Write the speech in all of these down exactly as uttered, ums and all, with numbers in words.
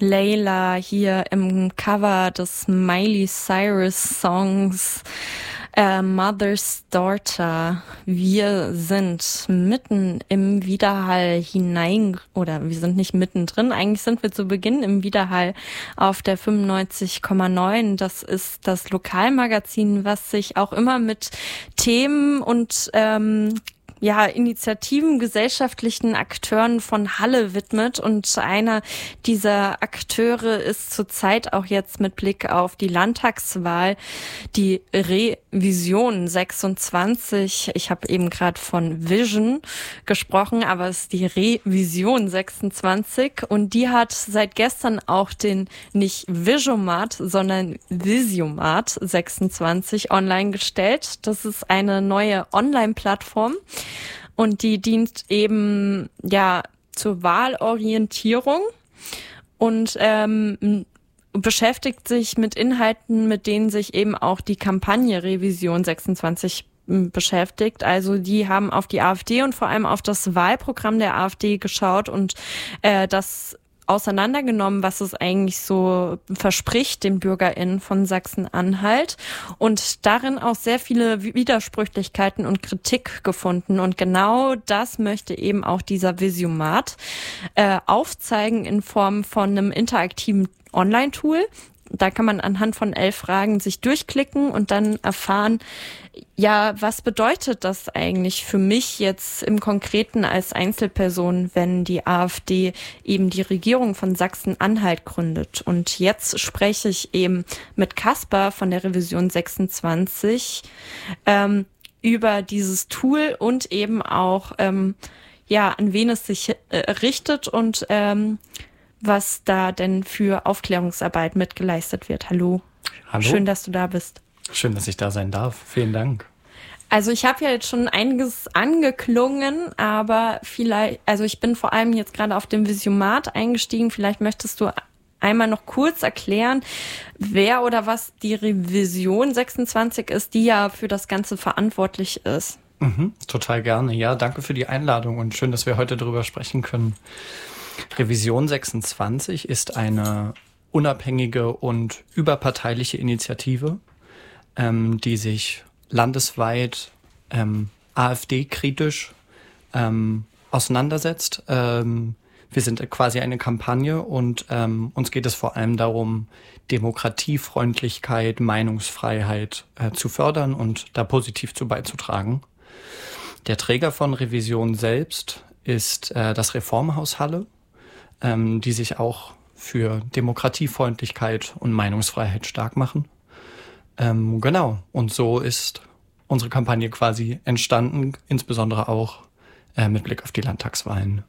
Layla hier im Cover des Miley Cyrus Songs äh, Mother's Daughter. Wir sind mitten im Widerhall hinein, oder wir sind nicht mittendrin, eigentlich sind wir zu Beginn im Widerhall auf der fünfundneunzig Komma neun. Das ist das Lokalmagazin, was sich auch immer mit Themen und ähm, ja, Initiativen, gesellschaftlichen Akteuren von Halle widmet. Und einer dieser Akteure ist zurzeit auch jetzt mit Blick auf die Landtagswahl die Revision sechsundzwanzig. Ich habe eben gerade von Vision gesprochen, aber es ist die Revision sechsundzwanzig. Und die hat seit gestern auch den nicht Visiomat, sondern Visiomat sechsundzwanzig online gestellt. Das ist eine neue Online-Plattform. Und die dient eben ja zur Wahlorientierung und ähm, beschäftigt sich mit Inhalten, mit denen sich eben auch die Kampagne Revision sechsundzwanzig beschäftigt. Also die haben auf die AfD und vor allem auf das Wahlprogramm der AfD geschaut und äh, das auseinandergenommen, was es eigentlich so verspricht den BürgerInnen von Sachsen-Anhalt und darin auch sehr viele Widersprüchlichkeiten und Kritik gefunden. Und genau das möchte eben auch dieser Visiomat äh, aufzeigen in Form von einem interaktiven Online-Tool. Da kann man anhand von elf Fragen sich durchklicken und dann erfahren, ja, was bedeutet das eigentlich für mich jetzt im Konkreten als Einzelperson, wenn die AfD eben die Regierung von Sachsen-Anhalt gründet? Und jetzt spreche ich eben mit Kaspar von der Revision sechsundzwanzig ähm, über dieses Tool und eben auch, ähm, ja, an wen es sich äh, richtet und ähm, was da denn für Aufklärungsarbeit mitgeleistet wird. Hallo. Hallo. Schön, dass du da bist. Schön, dass ich da sein darf. Vielen Dank. Also ich habe ja jetzt schon einiges angeklungen, aber vielleicht, also ich bin vor allem jetzt gerade auf dem Visiomat eingestiegen. Vielleicht möchtest du einmal noch kurz erklären, wer oder was die Revision sechsundzwanzig ist, die ja für das Ganze verantwortlich ist. Mhm, total gerne. Ja, danke für die Einladung und schön, dass wir heute darüber sprechen können. Revision sechsundzwanzig ist eine unabhängige und überparteiliche Initiative, ähm, die sich landesweit ähm, AfD-kritisch ähm, auseinandersetzt. Ähm, wir sind quasi eine Kampagne und ähm, uns geht es vor allem darum, Demokratiefreundlichkeit, Meinungsfreiheit äh, zu fördern und da positiv zu beizutragen. Der Träger von Revision selbst ist äh, das Reformhaus Halle, ähm, die sich auch für Demokratiefreundlichkeit und Meinungsfreiheit stark machen. Ähm, genau, und so ist unsere Kampagne quasi entstanden, insbesondere auch äh, mit Blick auf die Landtagswahlen.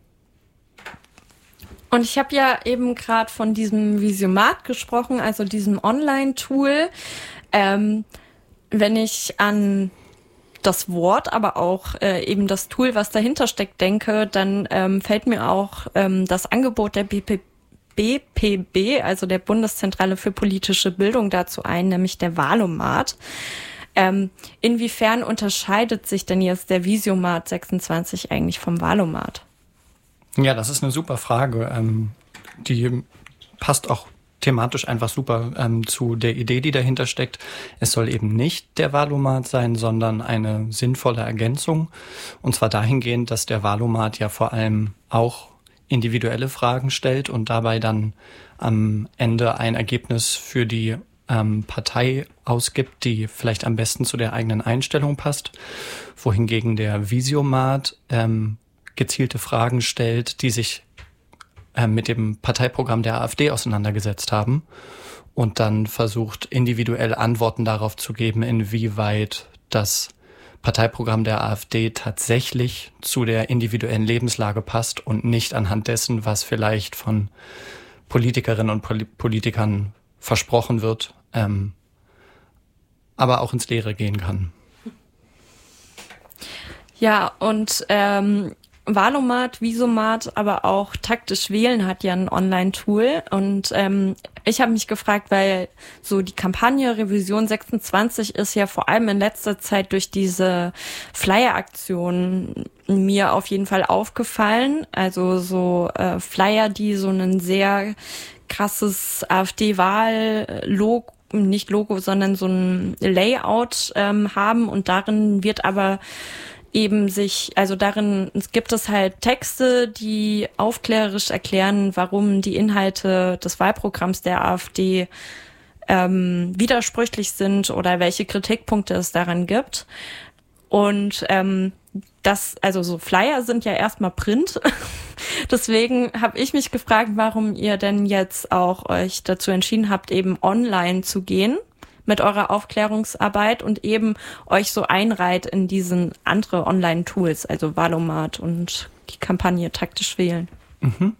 Und ich habe ja eben gerade von diesem Visiomat gesprochen, also diesem Online-Tool. Ähm, wenn ich an das Wort, aber auch äh, eben das Tool, was dahinter steckt, denke, dann ähm, fällt mir auch ähm, das Angebot der B P B P B, also der Bundeszentrale für politische Bildung, dazu ein, nämlich der Wahlomat. Ähm, inwiefern unterscheidet sich denn jetzt der Visiomat sechsundzwanzig eigentlich vom Wahlomat? Ja, das ist eine super Frage. Ähm, die passt auch thematisch einfach super ähm, zu der Idee, die dahinter steckt. Es soll eben nicht der Wahlomat sein, sondern eine sinnvolle Ergänzung. Und zwar dahingehend, dass der Wahlomat ja vor allem auch individuelle Fragen stellt und dabei dann am Ende ein Ergebnis für die ähm, Partei ausgibt, die vielleicht am besten zu der eigenen Einstellung passt, wohingegen der Visiomat ähm, gezielte Fragen stellt, die sich äh, mit dem Parteiprogramm der AfD auseinandergesetzt haben und dann versucht, individuell Antworten darauf zu geben, inwieweit das Parteiprogramm der AfD tatsächlich zu der individuellen Lebenslage passt und nicht anhand dessen, was vielleicht von Politikerinnen und Pol- Politikern versprochen wird, ähm, aber auch ins Leere gehen kann. Ja, und ähm, Wahlomat, Visomat, aber auch Taktisch Wählen hat ja ein Online-Tool. Und ähm, ich habe mich gefragt, weil so die Kampagne Revision sechsundzwanzig ist ja vor allem in letzter Zeit durch diese Flyer-Aktion mir auf jeden Fall aufgefallen. Also so äh, Flyer, die so einen sehr krasses AfD-Wahl-Logo, nicht Logo, sondern so ein Layout ähm, haben und darin wird aber eben sich, also darin gibt es halt Texte, die aufklärerisch erklären, warum die Inhalte des Wahlprogramms der AfD ähm, widersprüchlich sind oder welche Kritikpunkte es daran gibt. Und ähm, das, also so Flyer sind ja erstmal Print. Deswegen habe ich mich gefragt, warum ihr denn jetzt auch euch dazu entschieden habt, eben online zu gehen mit eurer Aufklärungsarbeit und eben euch so einreiht in diesen andere Online-Tools, also Wahlomat und die Kampagne Taktisch Wählen. Mhm.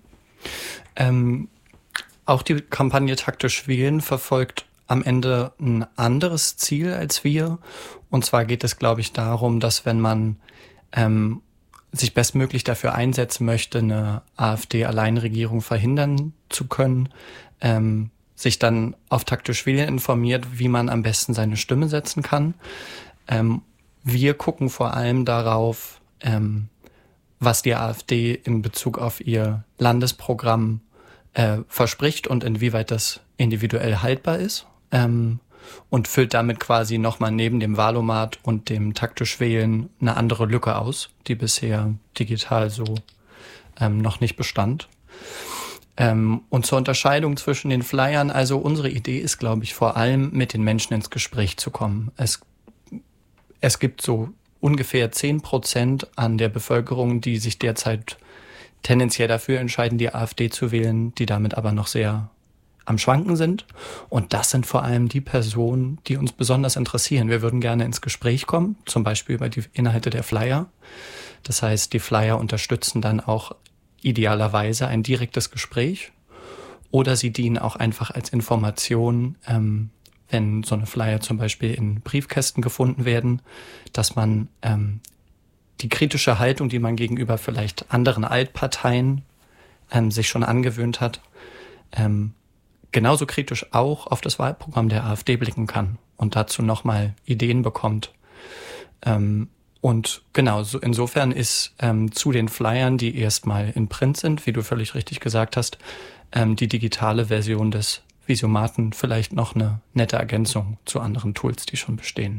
Ähm, auch die Kampagne Taktisch Wählen verfolgt am Ende ein anderes Ziel als wir. Und zwar geht es, glaube ich, darum, dass wenn man ähm, sich bestmöglich dafür einsetzen möchte, eine AfD-Alleinregierung verhindern zu können, ähm, sich dann auf Taktisch Wählen informiert, wie man am besten seine Stimme setzen kann. Ähm, wir gucken vor allem darauf, ähm, was die AfD in Bezug auf ihr Landesprogramm äh, verspricht und inwieweit das individuell haltbar ist. Ähm, und füllt damit quasi nochmal neben dem Wahlomat und dem Taktisch Wählen eine andere Lücke aus, die bisher digital so ähm, noch nicht bestand. Ähm, und zur Unterscheidung zwischen den Flyern, also unsere Idee ist, glaube ich, vor allem mit den Menschen ins Gespräch zu kommen. Es, es gibt so ungefähr zehn Prozent an der Bevölkerung, die sich derzeit tendenziell dafür entscheiden, die AfD zu wählen, die damit aber noch sehr am Schwanken sind. Und das sind vor allem die Personen, die uns besonders interessieren. Wir würden gerne ins Gespräch kommen, zum Beispiel über die Inhalte der Flyer. Das heißt, die Flyer unterstützen dann auch idealerweise ein direktes Gespräch oder sie dienen auch einfach als Information, ähm, wenn so eine Flyer zum Beispiel in Briefkästen gefunden werden, dass man ähm, die kritische Haltung, die man gegenüber vielleicht anderen Altparteien ähm, sich schon angewöhnt hat, ähm, genauso kritisch auch auf das Wahlprogramm der AfD blicken kann und dazu nochmal Ideen bekommt. Ähm, und genau, so insofern ist ähm, zu den Flyern, die erstmal in Print sind, wie du völlig richtig gesagt hast, ähm, die digitale Version des Visiomaten vielleicht noch eine nette Ergänzung zu anderen Tools, die schon bestehen.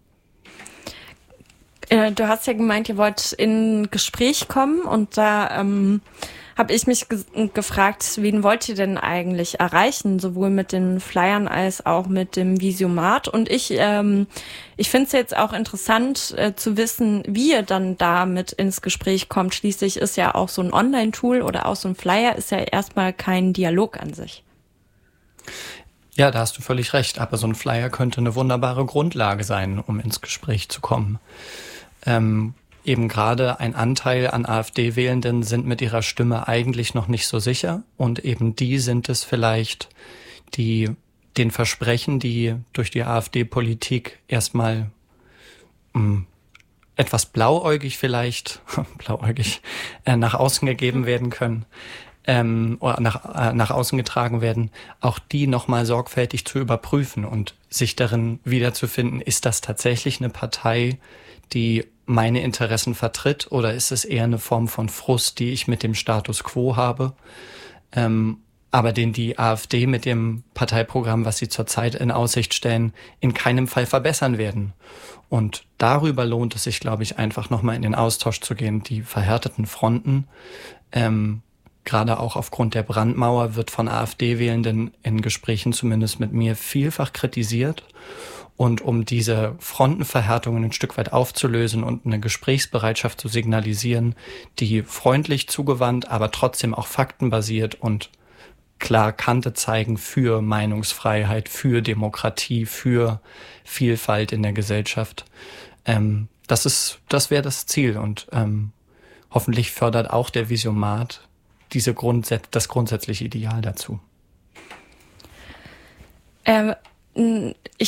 Äh, du hast ja gemeint, ihr wollt in Gespräch kommen und da ähm, habe ich mich ge- gefragt, wen wollt ihr denn eigentlich erreichen, sowohl mit den Flyern als auch mit dem Visiomat. Und ich ähm, ich finde es jetzt auch interessant äh, zu wissen, wie ihr dann damit ins Gespräch kommt. Schließlich ist ja auch so ein Online-Tool oder auch so ein Flyer ist ja erstmal kein Dialog an sich. Ja, da hast du völlig recht. Aber so ein Flyer könnte eine wunderbare Grundlage sein, um ins Gespräch zu kommen. Ähm, Eben gerade ein Anteil an AfD-Wählenden sind mit ihrer Stimme eigentlich noch nicht so sicher. Und eben die sind es vielleicht, die den Versprechen, die durch die AfD-Politik erstmal mh, etwas blauäugig vielleicht, blauäugig, äh, nach außen gegeben werden können, ähm, oder nach, äh, nach außen getragen werden, auch die nochmal sorgfältig zu überprüfen und sich darin wiederzufinden, ist das tatsächlich eine Partei, die meine Interessen vertritt, oder ist es eher eine Form von Frust, die ich mit dem Status quo habe, ähm, aber den die AfD mit dem Parteiprogramm, was sie zurzeit in Aussicht stellen, in keinem Fall verbessern werden. Und darüber lohnt es sich, glaube ich, einfach nochmal in den Austausch zu gehen. Die verhärteten Fronten, ähm, gerade auch aufgrund der Brandmauer, wird von AfD-Wählenden in Gesprächen zumindest mit mir vielfach kritisiert. Und um diese Frontenverhärtungen ein Stück weit aufzulösen und eine Gesprächsbereitschaft zu signalisieren, die freundlich zugewandt, aber trotzdem auch faktenbasiert und klar Kante zeigen für Meinungsfreiheit, für Demokratie, für Vielfalt in der Gesellschaft. Ähm, das ist, das wäre das Ziel. Und ähm, hoffentlich fördert auch der Visiomat diese Grundsatz, das grundsätzliche Ideal dazu. Ähm, ich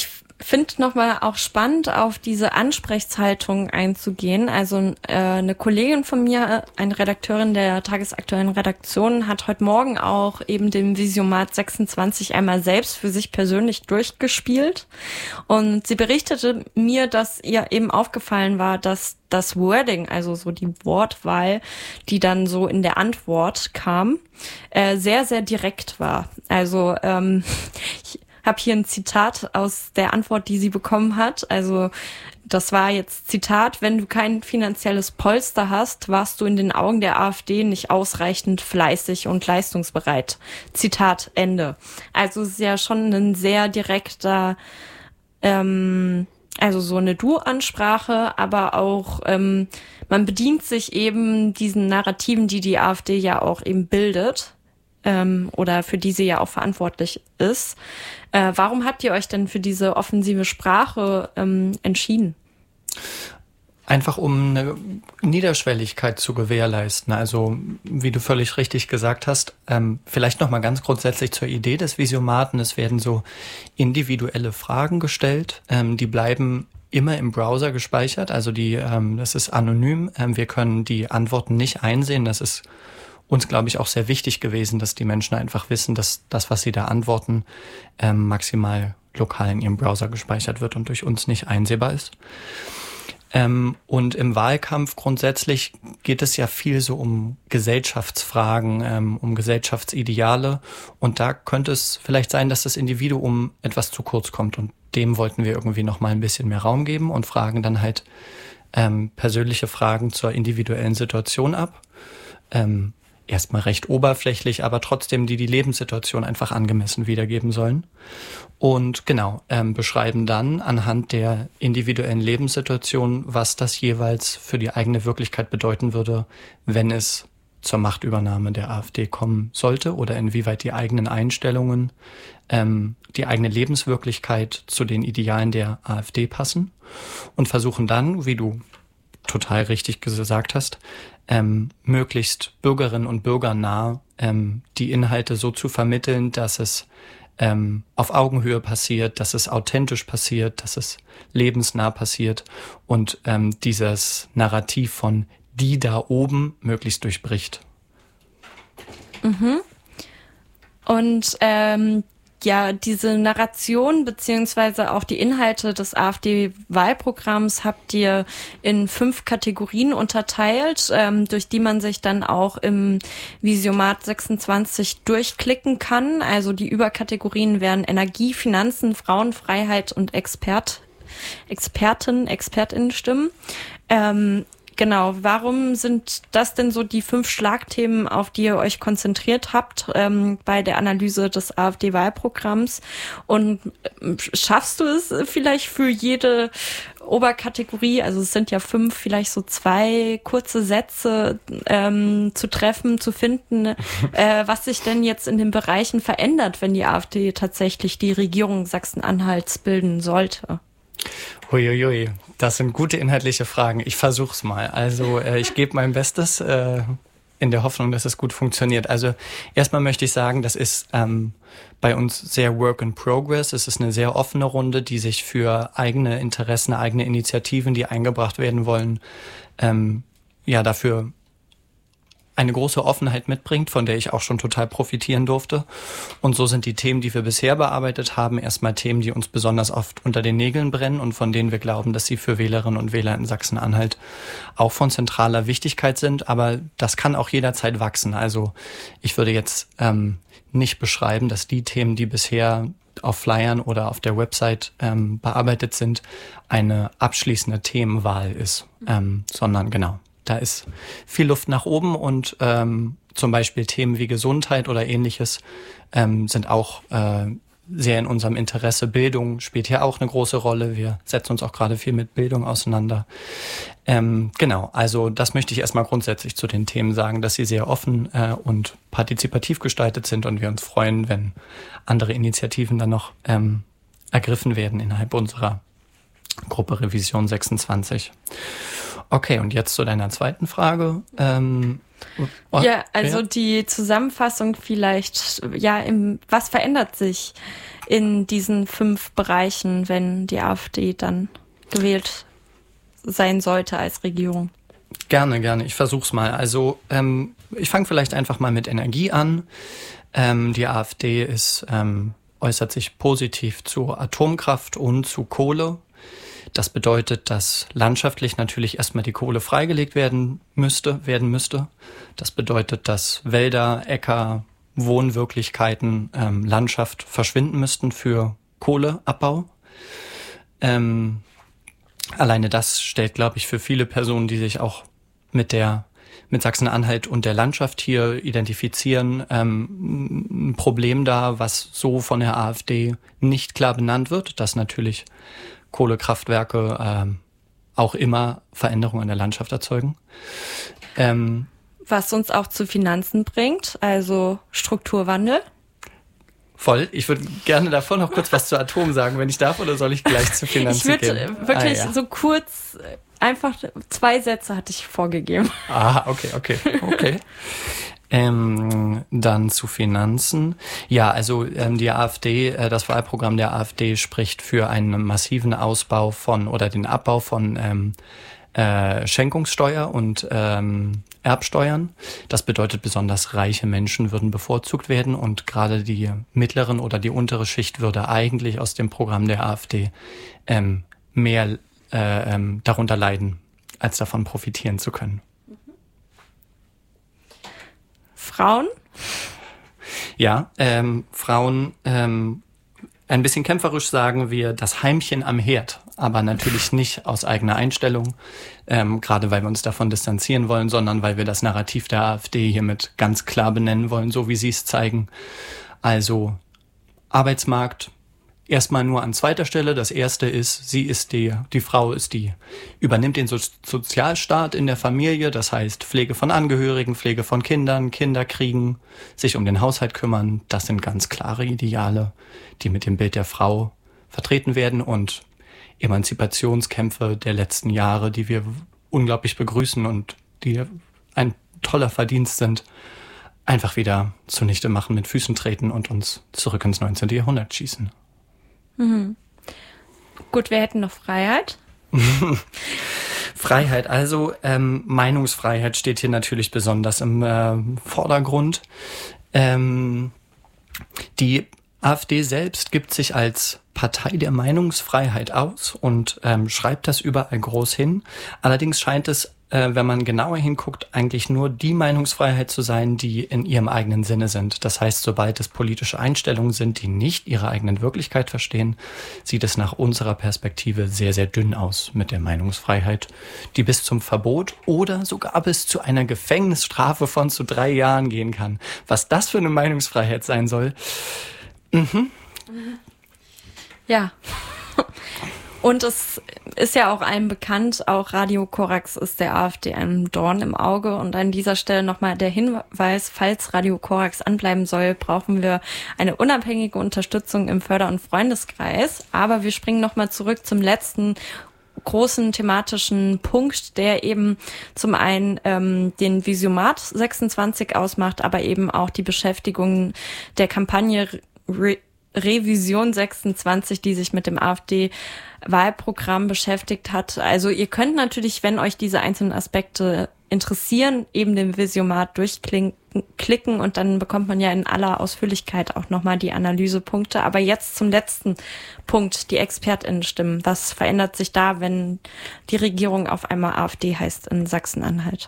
finde nochmal auch spannend, auf diese Ansprechhaltung einzugehen. Also äh, eine Kollegin von mir, eine Redakteurin der tagesaktuellen Redaktion, hat heute Morgen auch eben den Visiomat sechsundzwanzig einmal selbst für sich persönlich durchgespielt. Und sie berichtete mir, dass ihr eben aufgefallen war, dass das Wording, also so die Wortwahl, die dann so in der Antwort kam, äh, sehr, sehr direkt war. Also ähm, ich habe hier ein Zitat aus der Antwort, die sie bekommen hat. Also das war jetzt Zitat: Wenn du kein finanzielles Polster hast, warst du in den Augen der AfD nicht ausreichend fleißig und leistungsbereit. Zitat Ende. Also es ist ja schon ein sehr direkter, ähm, also so eine Du-Ansprache, aber auch ähm, man bedient sich eben diesen Narrativen, die die AfD ja auch eben bildet. Ähm, oder für die sie ja auch verantwortlich ist. Äh, warum habt ihr euch denn für diese offensive Sprache ähm, entschieden? Einfach um eine Niederschwelligkeit zu gewährleisten. Also wie du völlig richtig gesagt hast, ähm, vielleicht nochmal ganz grundsätzlich zur Idee des Visiomaten. Es werden so individuelle Fragen gestellt, ähm, die bleiben immer im Browser gespeichert. Also die, ähm, das ist anonym. Ähm, wir können die Antworten nicht einsehen. Das ist uns, glaube ich, auch sehr wichtig gewesen, dass die Menschen einfach wissen, dass das, was sie da antworten, ähm, maximal lokal in ihrem Browser gespeichert wird und durch uns nicht einsehbar ist. Ähm, und im Wahlkampf grundsätzlich geht es ja viel so um Gesellschaftsfragen, ähm, um Gesellschaftsideale. Und da könnte es vielleicht sein, dass das Individuum etwas zu kurz kommt. Und dem wollten wir irgendwie noch mal ein bisschen mehr Raum geben und fragen dann halt ähm, persönliche Fragen zur individuellen Situation ab. Ähm, Erstmal recht oberflächlich, aber trotzdem, die die Lebenssituation einfach angemessen wiedergeben sollen. Und genau, ähm, beschreiben dann anhand der individuellen Lebenssituation, was das jeweils für die eigene Wirklichkeit bedeuten würde, wenn es zur Machtübernahme der AfD kommen sollte oder inwieweit die eigenen Einstellungen, ähm, die eigene Lebenswirklichkeit zu den Idealen der AfD passen und versuchen dann, wie du total richtig gesagt hast, ähm, möglichst Bürgerinnen und Bürgern nah ähm, die Inhalte so zu vermitteln, dass es ähm, auf Augenhöhe passiert, dass es authentisch passiert, dass es lebensnah passiert und ähm, dieses Narrativ von die da oben möglichst durchbricht. Mhm. Und ähm, ja, diese Narration beziehungsweise auch die Inhalte des AfD-Wahlprogramms habt ihr in fünf Kategorien unterteilt, ähm, durch die man sich dann auch im Visiomat sechsundzwanzig durchklicken kann. Also die Überkategorien wären Energie, Finanzen, Frauenfreiheit und Expert, Experten, ExpertInnenstimmen. Ähm, Genau, warum sind das denn so die fünf Schlagthemen, auf die ihr euch konzentriert habt ähm, bei der Analyse des AfD-Wahlprogramms? Und äh, schaffst du es vielleicht für jede Oberkategorie, also es sind ja fünf, vielleicht so zwei kurze Sätze ähm, zu treffen, zu finden, äh, was sich denn jetzt in den Bereichen verändert, wenn die AfD tatsächlich die Regierung Sachsen-Anhalts bilden sollte? Huiuiui, das sind gute inhaltliche Fragen. Ich versuch's mal. Also äh, ich gebe mein Bestes äh, in der Hoffnung, dass es gut funktioniert. Also erstmal möchte ich sagen, das ist ähm, bei uns sehr Work in Progress. Es ist eine sehr offene Runde, die sich für eigene Interessen, eigene Initiativen, die eingebracht werden wollen, ähm, ja dafür eine große Offenheit mitbringt, von der ich auch schon total profitieren durfte. Und so sind die Themen, die wir bisher bearbeitet haben, erstmal Themen, die uns besonders oft unter den Nägeln brennen und von denen wir glauben, dass sie für Wählerinnen und Wähler in Sachsen-Anhalt auch von zentraler Wichtigkeit sind. Aber das kann auch jederzeit wachsen. Also ich würde jetzt ähm, nicht beschreiben, dass die Themen, die bisher auf Flyern oder auf der Website ähm, bearbeitet sind, eine abschließende Themenwahl ist, ähm, sondern genau. Da ist viel Luft nach oben und ähm, zum Beispiel Themen wie Gesundheit oder ähnliches ähm, sind auch äh, sehr in unserem Interesse. Bildung spielt hier auch eine große Rolle. Wir setzen uns auch gerade viel mit Bildung auseinander. Ähm, genau, also das möchte ich erstmal grundsätzlich zu den Themen sagen, dass sie sehr offen äh, und partizipativ gestaltet sind und wir uns freuen, wenn andere Initiativen dann noch ähm, ergriffen werden innerhalb unserer Gruppe Revision sechsundzwanzig. Okay, und jetzt zu deiner zweiten Frage. Ähm, oh, ja, also ja. Die Zusammenfassung vielleicht, ja, im, was verändert sich in diesen fünf Bereichen, wenn die AfD dann gewählt sein sollte als Regierung? Gerne, gerne. Ich versuch's mal. Also ähm, ich fange vielleicht einfach mal mit Energie an. Ähm, die AfD ist, ähm, äußert sich positiv zu Atomkraft und zu Kohle. Das bedeutet, dass landschaftlich natürlich erstmal die Kohle freigelegt werden müsste, werden müsste. Das bedeutet, dass Wälder, Äcker, Wohnwirklichkeiten, ähm, Landschaft verschwinden müssten für Kohleabbau. Ähm, alleine das stellt, glaube ich, für viele Personen, die sich auch mit der mit Sachsen-Anhalt und der Landschaft hier identifizieren, ähm, ein Problem dar, was so von der AfD nicht klar benannt wird, dass natürlich Kohlekraftwerke ähm, auch immer Veränderungen in der Landschaft erzeugen. Ähm, Was uns auch zu Finanzen bringt, also Strukturwandel. Voll. Ich würde gerne davor noch kurz was zu Atom sagen, wenn ich darf, oder soll ich gleich zu Finanzen ich gehen? Ich würde wirklich ah, ja. so kurz, einfach zwei Sätze hatte ich vorgegeben. Ah, okay, okay, okay. Ähm, dann zu Finanzen. Ja, also ähm, die AfD, äh, das Wahlprogramm der AfD spricht für einen massiven Ausbau von oder den Abbau von ähm, äh, Schenkungssteuer und ähm, Erbsteuern. Das bedeutet, besonders reiche Menschen würden bevorzugt werden und gerade die mittleren oder die untere Schicht würde eigentlich aus dem Programm der AfD ähm, mehr äh, ähm, darunter leiden, als davon profitieren zu können. Frauen? Ja, ähm, Frauen, ähm, ein bisschen kämpferisch sagen wir das Heimchen am Herd, aber natürlich nicht aus eigener Einstellung, ähm, gerade weil wir uns davon distanzieren wollen, sondern weil wir das Narrativ der AfD hiermit ganz klar benennen wollen, so wie sie es zeigen. Also Arbeitsmarkt erstmal nur an zweiter Stelle. Das erste ist, sie ist die, die Frau ist die, übernimmt den so- Sozialstaat in der Familie, das heißt Pflege von Angehörigen, Pflege von Kindern, Kinder kriegen, sich um den Haushalt kümmern. Das sind ganz klare Ideale, die mit dem Bild der Frau vertreten werden und Emanzipationskämpfe der letzten Jahre, die wir unglaublich begrüßen und die ein toller Verdienst sind, einfach wieder zunichte machen, mit Füßen treten und uns zurück ins neunzehnten Jahrhundert schießen. Mhm. Gut, wir hätten noch Freiheit. Freiheit, also ähm, Meinungsfreiheit steht hier natürlich besonders im äh, Vordergrund. Ähm, die AfD selbst gibt sich als Partei der Meinungsfreiheit aus und ähm, schreibt das überall groß hin. Allerdings scheint es, äh, wenn man genauer hinguckt, eigentlich nur die Meinungsfreiheit zu sein, die in ihrem eigenen Sinne sind. Das heißt, sobald es politische Einstellungen sind, die nicht ihre eigenen Wirklichkeit verstehen, sieht es nach unserer Perspektive sehr, sehr dünn aus mit der Meinungsfreiheit, die bis zum Verbot oder sogar bis zu einer Gefängnisstrafe von zu drei Jahren gehen kann. Was das für eine Meinungsfreiheit sein soll? Mhm. Ja. Und es ist ja auch allen bekannt, auch Radio Korax ist der AfD ein Dorn im Auge. Und an dieser Stelle nochmal der Hinweis, falls Radio Korax anbleiben soll, brauchen wir eine unabhängige Unterstützung im Förder- und Freundeskreis. Aber wir springen nochmal zurück zum letzten großen thematischen Punkt, der eben zum einen ähm, den Visiomat sechsundzwanzig ausmacht, aber eben auch die Beschäftigung der Kampagne Re- Revision sechsundzwanzig, die sich mit dem AfD-Wahlprogramm beschäftigt hat. Also ihr könnt natürlich, wenn euch diese einzelnen Aspekte interessieren, eben den Visiomat durchklicken und dann bekommt man ja in aller Ausführlichkeit auch nochmal die Analysepunkte. Aber jetzt zum letzten Punkt, die ExpertInnen-Stimmen. Was verändert sich da, wenn die Regierung auf einmal AfD heißt in Sachsen-Anhalt?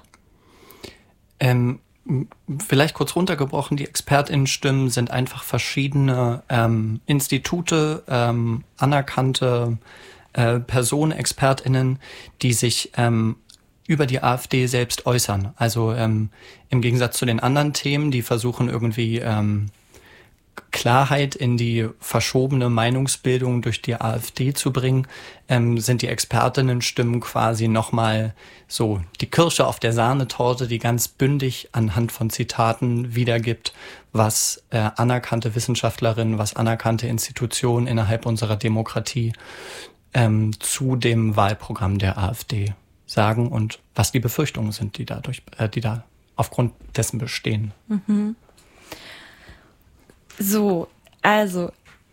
Ähm, vielleicht kurz runtergebrochen, die ExpertInnen-Stimmen sind einfach verschiedene ähm, Institute, ähm, anerkannte äh, Personen, ExpertInnen, die sich ähm, über die AfD selbst äußern. Also ähm, im Gegensatz zu den anderen Themen, die versuchen irgendwie ähm, Klarheit in die verschobene Meinungsbildung durch die AfD zu bringen, ähm, sind die Expertinnen-Stimmen quasi nochmal so die Kirsche auf der Sahnetorte, die ganz bündig anhand von Zitaten wiedergibt, was äh, anerkannte Wissenschaftlerinnen, was anerkannte Institutionen innerhalb unserer Demokratie ähm, zu dem Wahlprogramm der AfD sagen und was die Befürchtungen sind, die dadurch, äh, die da aufgrund dessen bestehen. Mhm. So, also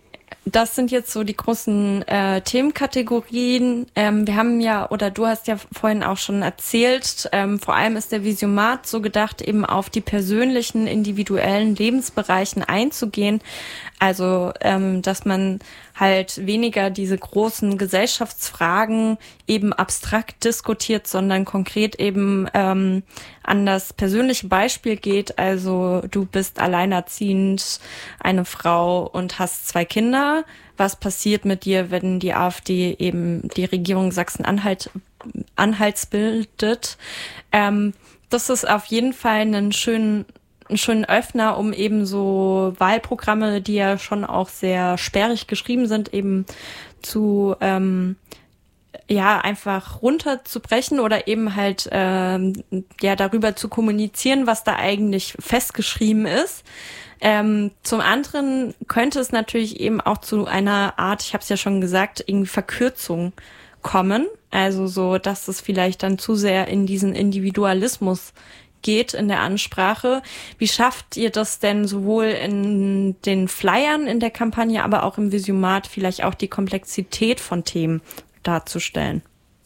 das sind jetzt so die großen äh, Themenkategorien. Ähm, wir haben ja, oder du hast ja vorhin auch schon erzählt, ähm, vor allem ist der Visiomat so gedacht, eben auf die persönlichen, individuellen Lebensbereichen einzugehen. Also, ähm, dass man halt weniger diese großen Gesellschaftsfragen eben abstrakt diskutiert, sondern konkret eben ähm, an das persönliche Beispiel geht. Also du bist alleinerziehend, eine Frau und hast zwei Kinder. Was passiert mit dir, wenn die AfD eben die Regierung Sachsen-Anhalt Anhalts bildet? Ähm, das ist auf jeden Fall einen schönen einen schönen Öffner, um eben so Wahlprogramme, die ja schon auch sehr sperrig geschrieben sind, eben zu ähm, ja einfach runterzubrechen oder eben halt ähm, ja darüber zu kommunizieren, was da eigentlich festgeschrieben ist. Ähm, zum anderen könnte es natürlich eben auch zu einer Art, ich habe es ja schon gesagt, irgendwie Verkürzung kommen. Also so, dass es vielleicht dann zu sehr in diesen Individualismus geht in der Ansprache. Wie schafft ihr das denn sowohl in den Flyern in der Kampagne, aber auch im Visiomat vielleicht auch die Komplexität von Themen darzustellen?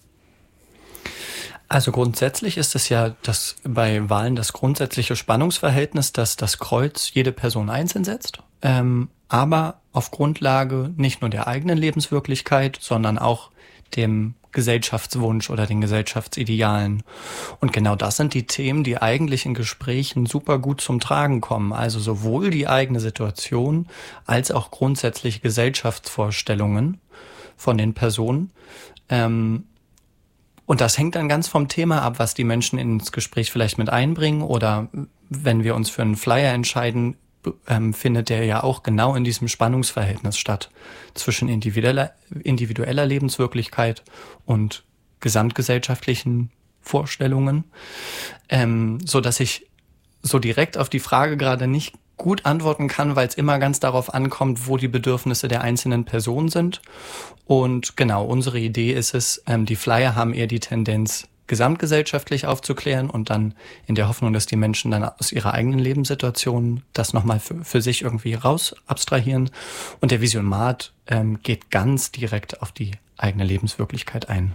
Also grundsätzlich ist es ja das bei Wahlen das grundsätzliche Spannungsverhältnis, dass das Kreuz jede Person einzeln setzt, ähm, aber auf Grundlage nicht nur der eigenen Lebenswirklichkeit, sondern auch dem Gesellschaftswunsch oder den Gesellschaftsidealen. Und genau das sind die Themen, die eigentlich in Gesprächen super gut zum Tragen kommen. Also sowohl die eigene Situation als auch grundsätzliche Gesellschaftsvorstellungen von den Personen. Ähm, und das hängt dann ganz vom Thema ab, was die Menschen ins Gespräch vielleicht mit einbringen. Oder wenn wir uns für einen Flyer entscheiden, ähm, findet der ja auch genau in diesem Spannungsverhältnis statt zwischen individueller, individueller Lebenswirklichkeit und gesamtgesellschaftlichen Vorstellungen, ähm, so dass ich so direkt auf die Frage gerade nicht gut antworten kann, weil es immer ganz darauf ankommt, wo die Bedürfnisse der einzelnen Personen sind. Und genau, unsere Idee ist es, ähm, die Flyer haben eher die Tendenz, gesamtgesellschaftlich aufzuklären und dann in der Hoffnung, dass die Menschen dann aus ihrer eigenen Lebenssituation das nochmal für, für sich irgendwie raus abstrahieren. Und der Visiomat ähm, geht ganz direkt auf die eigene Lebenswirklichkeit ein.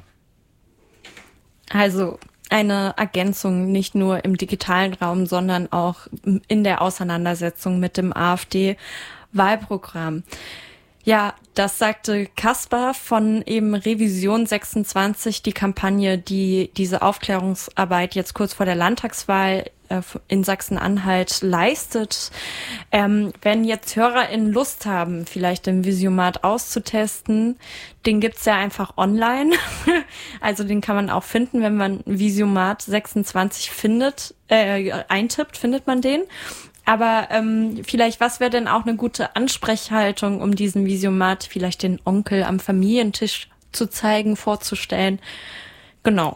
Also eine Ergänzung nicht nur im digitalen Raum, sondern auch in der Auseinandersetzung mit dem AfD-Wahlprogramm. Ja, das sagte Kaspar von eben Revision sechsundzwanzig, die Kampagne, die diese Aufklärungsarbeit jetzt kurz vor der Landtagswahl äh, in Sachsen-Anhalt leistet. Ähm, wenn jetzt HörerInnen Lust haben, vielleicht den Visiomat auszutesten, den gibt's ja einfach online. Also den kann man auch finden, wenn man Visiomat sechsundzwanzig findet, äh, eintippt, findet man den. Aber ähm, vielleicht, was wäre denn auch eine gute Ansprechhaltung, um diesen Visiomat vielleicht den Onkel am Familientisch zu zeigen, vorzustellen? Genau.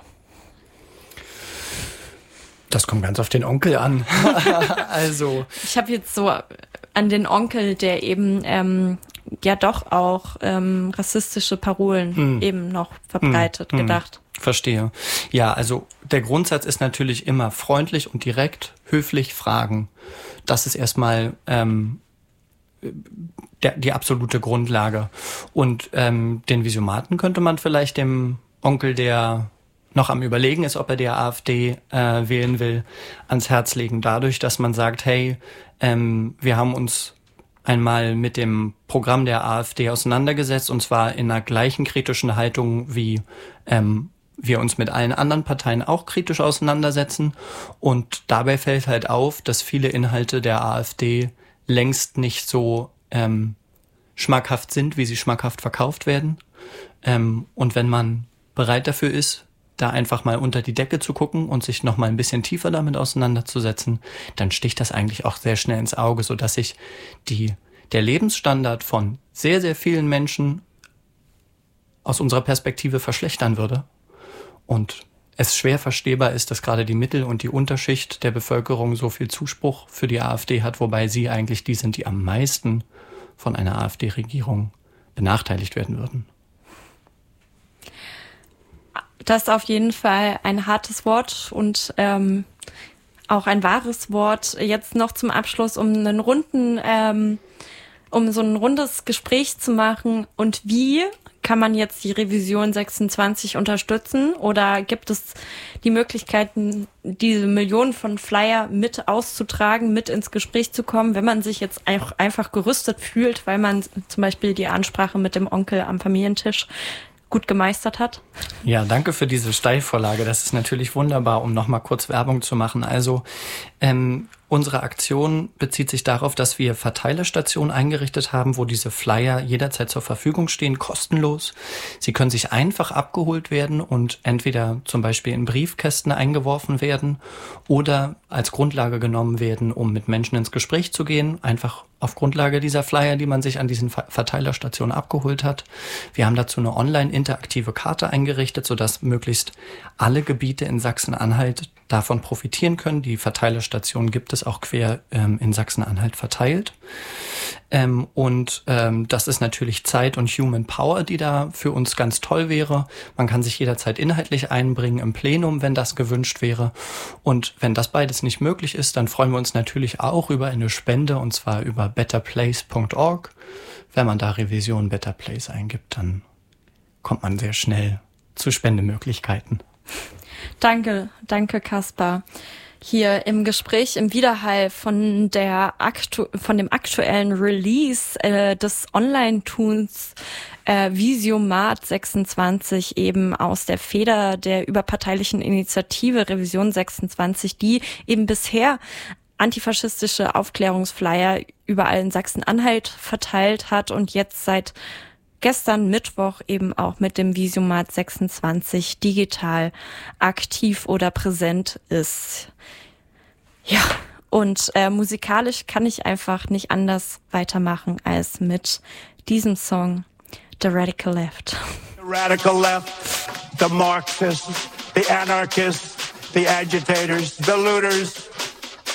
Das kommt ganz auf den Onkel an. Also ich habe jetzt so an den Onkel, der eben ähm, ja doch auch ähm, rassistische Parolen hm. eben noch verbreitet, hm. gedacht. Verstehe. Ja, also der Grundsatz ist natürlich immer freundlich und direkt, höflich fragen. Das ist erstmal ähm, der, die absolute Grundlage. Und ähm, den Visiomaten könnte man vielleicht dem Onkel, der noch am Überlegen ist, ob er der AfD äh, wählen will, ans Herz legen. Dadurch, dass man sagt, hey, ähm, wir haben uns einmal mit dem Programm der AfD auseinandergesetzt, und zwar in einer gleichen kritischen Haltung wie ähm, wir uns mit allen anderen Parteien auch kritisch auseinandersetzen. Und dabei fällt halt auf, dass viele Inhalte der AfD längst nicht so ähm, schmackhaft sind, wie sie schmackhaft verkauft werden. Ähm, und wenn man bereit dafür ist, da einfach mal unter die Decke zu gucken und sich noch mal ein bisschen tiefer damit auseinanderzusetzen, dann sticht das eigentlich auch sehr schnell ins Auge, sodass sich die, der Lebensstandard von sehr, sehr vielen Menschen aus unserer Perspektive verschlechtern würde. Und es schwer verstehbar ist, dass gerade die Mittel- und die Unterschicht der Bevölkerung so viel Zuspruch für die AfD hat, wobei sie eigentlich die sind, die am meisten von einer AfD-Regierung benachteiligt werden würden. Das ist auf jeden Fall ein hartes Wort und ähm, auch ein wahres Wort. Jetzt noch zum Abschluss, um einen runden ähm, um so ein rundes Gespräch zu machen. Und wie kann man jetzt die Revision sechsundzwanzig unterstützen? Oder gibt es die Möglichkeiten, diese Millionen von Flyer mit auszutragen, mit ins Gespräch zu kommen, wenn man sich jetzt auch einfach gerüstet fühlt, weil man zum Beispiel die Ansprache mit dem Onkel am Familientisch gut gemeistert hat? Ja, danke für diese Steilvorlage. Das ist natürlich wunderbar, um nochmal kurz Werbung zu machen. Also ähm, unsere Aktion bezieht sich darauf, dass wir Verteilerstationen eingerichtet haben, wo diese Flyer jederzeit zur Verfügung stehen, kostenlos. Sie können sich einfach abgeholt werden und entweder zum Beispiel in Briefkästen eingeworfen werden oder als Grundlage genommen werden, um mit Menschen ins Gespräch zu gehen, einfach auf Grundlage dieser Flyer, die man sich an diesen Verteilerstationen abgeholt hat. Wir haben dazu eine online interaktive Karte eingerichtet, sodass möglichst alle Gebiete in Sachsen-Anhalt davon profitieren können. Die Verteilerstationen gibt es auch quer ähm, in Sachsen-Anhalt verteilt. Ähm, und ähm, das ist natürlich Zeit und Human Power, die da für uns ganz toll wäre. Man kann sich jederzeit inhaltlich einbringen im Plenum, wenn das gewünscht wäre. Und wenn das beides nicht möglich ist, dann freuen wir uns natürlich auch über eine Spende, und zwar über better place punkt org. Wenn man da Revision Better Place eingibt, dann kommt man sehr schnell zu Spendemöglichkeiten. Danke, danke Kaspar. Hier im Gespräch im Widerhall von der aktu- von dem aktuellen Release äh, des Online-Tuns äh, Visiomat sechsundzwanzig, eben aus der Feder der überparteilichen Initiative Revision sechsundzwanzig, die eben bisher antifaschistische Aufklärungsflyer überall in Sachsen-Anhalt verteilt hat und jetzt seit gestern Mittwoch eben auch mit dem Visiomat sechsundzwanzig digital aktiv oder präsent ist. Ja, und äh, musikalisch kann ich einfach nicht anders weitermachen als mit diesem Song The Radical Left. The radical left, the Marxists, the anarchists, the agitators, the looters,